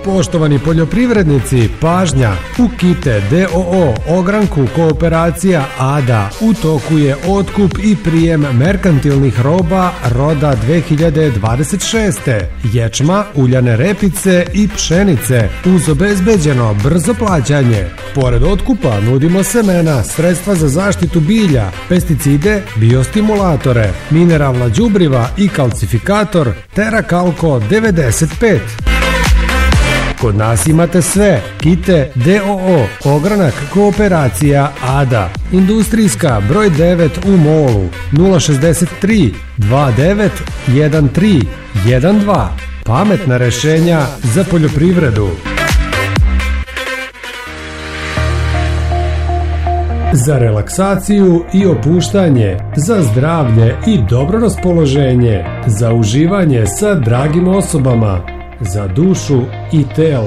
Poštovani poljoprivrednici, pažnja! U Kite DOO ogranku Kooperacija ADA u toku je otkup i prijem merkantilnih roba roda 2026. Ječma, uljane repice i pšenice uz obezbeđeno brzo plaćanje. Pored otkupa nudimo semena, sredstva za zaštitu bilja, pesticide, biostimulatore, mineralna đubriva i kalcifikator Terakalko 95. Kod nas imate sve. Kite DOO, ogranak Kooperacija ADA, industrijska broj 9 u Molu, 063 29 13 12. Pametna rešenja za poljoprivredu. Za relaksaciju i opuštanje, za zdravlje i dobro raspoloženje, za uživanje sa dragim osobama, za dušu i telo.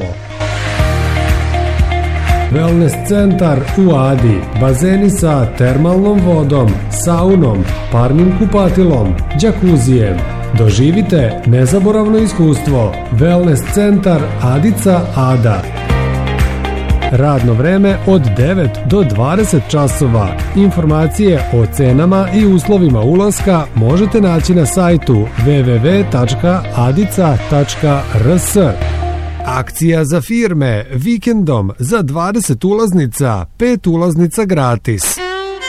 Wellness centar u Adi, bazeni sa termalnom vodom, saunom, parnim kupatilom, džakuzijem. Doživite nezaboravno iskustvo. Wellness centar Adica Ada. Radno vreme od 9 do 20 časova. Informacije o cenama i uslovima ulaska možete naći na sajtu www.adica.rs. Akcija za firme vikendom za 20 ulaznica, 5 ulaznica gratis.